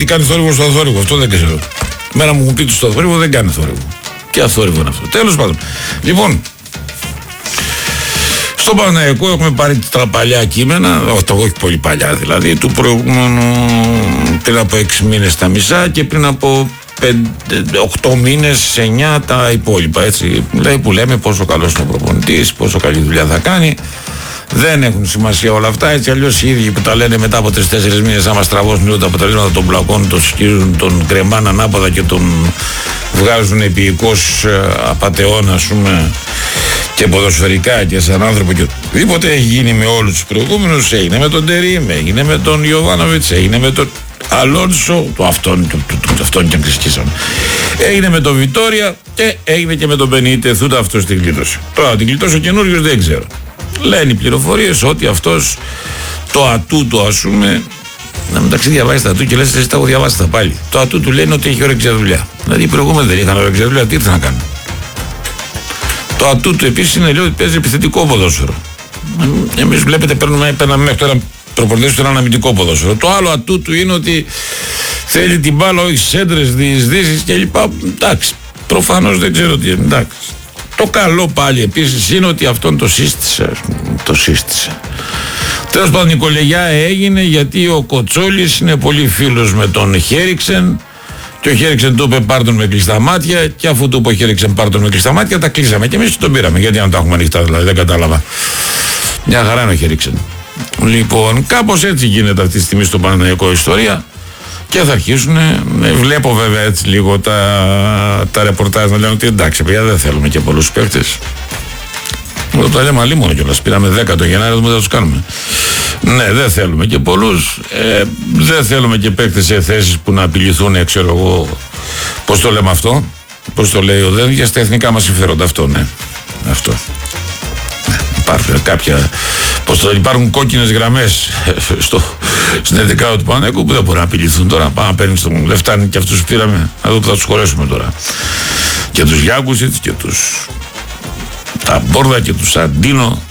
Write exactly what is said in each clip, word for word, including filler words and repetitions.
κάνει θόρυβο στο θόρυβο, αυτό δεν ξέρω. Μέρα μου έχουν πει στο θόρυβο δεν κάνει θόρυβο. Και αθόρυβο είναι αυτό. Τέλος πάντων. Λοιπόν, στον Παναθηναϊκό έχουμε πάρει τα παλιά κείμενα, όχι πολύ παλιά δηλαδή, του προηγούμενου πριν από έξι μήνες τα μισά και πριν από οκτώ μήνες, εννιά τα υπόλοιπα. Έτσι, δηλαδή που λέμε πόσο καλός είναι ο προπονητής, πόσο καλή δουλειά θα κάνει. Δεν έχουν σημασία όλα αυτά. Έτσι αλλιώς οι ίδιοι που τα λένε μετά από τρεις τέσσερις μήνες, άμα στραβώσουν λίγο τα αποτελέσματα των πλακών, τον σκίζουν, τον κρεμάνε ανάποδα και τον βγάζουν επίοικος απατεών, ας πούμε, και ποδοσφαιρικά και σαν άνθρωπο και οτιδήποτε. Έχει γίνει με όλους τους προηγούμενους. Έγινε με τον Τερίμ, έγινε με τον Ιωβάνοβιτς, έγινε με τον Αλόνσο, το αυτόν, το, το, το, το αυτόν και ξεσκίσαν. Έγινε με τον Βιτόρια και έγινε και με τον Μπενίτεθ, ούτε αυτός την κλείτωσε. Τώρα την κλείτωσε ο καινούριος δεν ξέρω. Λένε οι πληροφορίες ότι αυτός το ατού του, ας πούμε, να μεταξύ διαβάζει τα ατού και λες εσύ τα έχω διαβάσει τα πάλι. Το ατού του λένε ότι έχει όρεξη για δουλειά. Δηλαδή οι προηγούμενοι δεν είχαν όρεξη για δουλειά, τι ήρθαν να κάνουν. Το ατού του επίσης είναι, λέει, ότι παίζει επιθετικό ποδόσφαιρο. Εμείς βλέπετε παίρνουμε, παίρναμε μέχρι τώρα προπονητές του ένα αμυντικό ποδόσφαιρο. Το άλλο ατού του είναι ότι θέλει την μπάλα, όχι σέντρες, διεισδύσεις κλπ. Εντάξει, προφανώς δεν ξέρω τι είναι. Εντάξει. Το καλό πάλι επίσης είναι ότι αυτόν το σύστησε. Το σύστησε. Τέλος πάντων η κολεγιά έγινε γιατί ο Κοτσόλης είναι πολύ φίλος με τον Χέριξεν και ο Χέριξεν του είπε πάρ' τον με κλειστά μάτια και αφού του είπε ο Χέριξεν πάρ' τον με κλειστά μάτια τα κλείσαμε και εμείς τον πήραμε. Γιατί αν τα έχουμε ανοιχτά δηλαδή, δεν κατάλαβα. Μια χαρά είναι ο Χέριξεν. Λοιπόν, κάπως έτσι γίνεται αυτή τη στιγμή στο Παναθηναϊκό ιστορία. Και θα αρχίσουν, βλέπω βέβαια έτσι λίγο τα, τα ρεπορτάζ να λένε ότι εντάξει παιδιά δεν θέλουμε και πολλούς παίκτες. Εδώ τα λέμε αλλήμον κιόλας, πήραμε δέκα το Γενάρη, δεν θα τους κάνουμε. Ναι, δεν θέλουμε και πολλούς, ε, δεν θέλουμε και παίκτες σε θέσεις που να απειληθούν, ξέρω εγώ, πώς το λέμε αυτό, πώς το λέει ο Δένδια, για στα εθνικά μας συμφέροντα, αυτό ναι, αυτό. Υπάρχουν κάποια, πως το, υπάρχουν κόκκινες γραμμές στο, στην ενδεκάδα του Παναθηναϊκού που δεν μπορούν να απειληθούν τώρα. Πάμε να παίρνει στον Λεφτάνη και αυτούς που πήραμε, να δω που θα τους χωρέσουμε τώρα. Και τους Γιάκουσιτς και τους τα Μπόρδα και τους Αντίνο.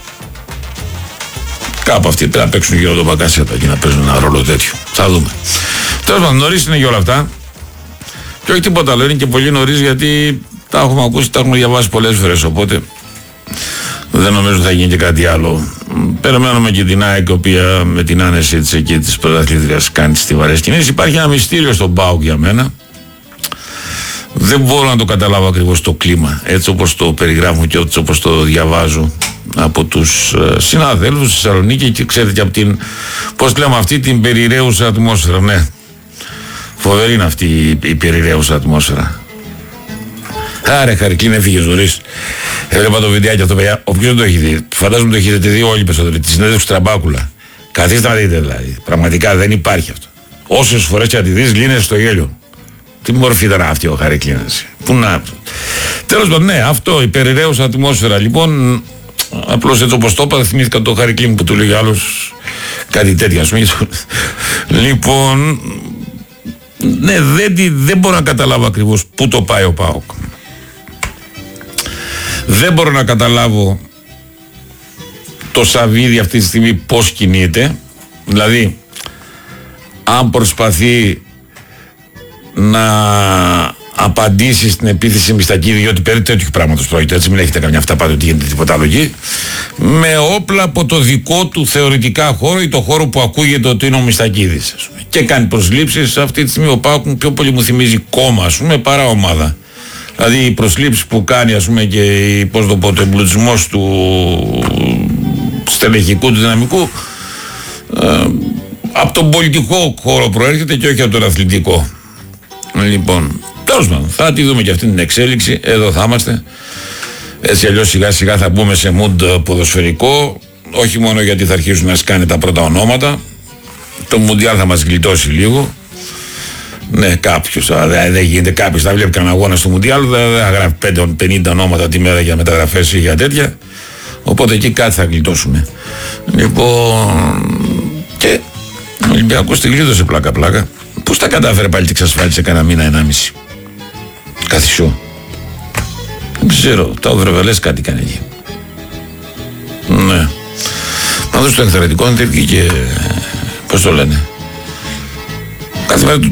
Κάπου αυτοί πρέπει να παίξουν γύρω τον Μπακασέτα και να παίζουν ένα ρόλο τέτοιο. Θα δούμε. Τέλος πάντων, νωρίς είναι και όλα αυτά. Και όχι τίποτα άλλο, είναι και πολύ νωρίς γιατί τα έχουμε ακούσει, τα έχουμε διαβάσει πολλές φορές. Οπότε δεν νομίζω ότι θα γίνει και κάτι άλλο. Περιμένουμε και την ΑΕΚ, η οποία με την άνεση της εκεί της πρωταθλήτριας κάνει τις στιβαρές κινήσεις. Υπάρχει ένα μυστήριο στον ΠΑΟΚ για μένα. Δεν μπορώ να το καταλάβω ακριβώς το κλίμα, έτσι όπως το περιγράφουν και έτσι όπως το διαβάζω από τους uh, συναδέλφους στη Θεσσαλονίκη και ξέρετε και από την, πώς λέμε, αυτή την περιραίουσα ατμόσφαιρα. Ναι, φοβερή είναι αυτή η, η περιραίουσα ατμόσφαιρα. Άρε Χαρικλίν, έφυγες νωρίς. Έβλεπα το βιντεάκι αυτό, παιδιά. Όποιος δεν το έχει δει, φαντάζομαι το έχετε δει όλοι περισσότεροι. Τη συνέντευξη Τραμπάκουλα. Καθίστε να δείτε δηλαδή. Πραγματικά δεν υπάρχει αυτό. Όσες φορές και να τη δεις, λύνεσαι στο γέλιο. Τι μορφή ήταν αυτή ο Χαρικλίνας. Πού να. Τέλος πάντων, ναι, αυτό, η περιραίουσα ατμόσφαιρα. Λοιπόν, απλώς έτσι όπως το είπα, θυμήθηκα το Χαρικλίν που του λέγει άλλος κάτι τέτοιο, ας πούμε. Λοιπόν, ναι, δεν, δεν μπορώ να καταλάβω ακριβώς πού το πάει ο ΠΑΟΚ. Δεν μπορώ να καταλάβω το Σαββίδι αυτή τη στιγμή πώς κινείται. Δηλαδή, αν προσπαθεί να απαντήσει στην επίθεση Μιστακίδη, διότι περί τέτοιου πράγματος πρόκειται, έτσι, μην έχετε καμιά αυταπάτη ότι γίνεται τίποτα άλλο εκεί, με όπλα από το δικό του θεωρητικά χώρο ή το χώρο που ακούγεται ότι είναι ο Μιστακίδης. Και κάνει προσλήψεις. Αυτή τη στιγμή ο ΠΑΟΚ πιο πολύ μου θυμίζει κόμμα, ας πούμε, παρά ομάδα. Δηλαδή οι προσλήψεις που κάνει, ας πούμε, και πώς το πω, το εμπλουτισμός του στελεχικού του δυναμικού ε, από τον πολιτικό χώρο προέρχεται και όχι από τον αθλητικό. Λοιπόν, τέλος πάντων, θα τη δούμε και αυτή την εξέλιξη. Εδώ θα είμαστε. Έτσι αλλιώς σιγά σιγά θα μπούμε σε mood ποδοσφαιρικό. Όχι μόνο γιατί θα αρχίσουν να σκάνε τα πρώτα ονόματα. Το Μουντιάλ θα μας γλιτώσει λίγο. Ναι, κάποιος, δεν δε γίνεται κάποιος. Θα βλέπει κανένα αγώνα στο Μουντιάλ, δεν θα γράφει πενήντα ονόματα τη μέρα για μεταγραφές ή για τέτοια. Οπότε εκεί κάτι θα γλιτώσουμε. Λοιπόν, και ο Ολυμπιακός την γλίτωσε πλάκα-πλάκα. Πώς τα κατάφερε πάλι και εξασφάλισε κανένα μήνα, ενάμιση. Καθισό. Δεν ξέρω, τα οδρεβελές κάτι κάνει εκεί. Ναι. Να δώσει το εκθαρρυντικό, είναι και πώς το λένε. Κάθε μέρα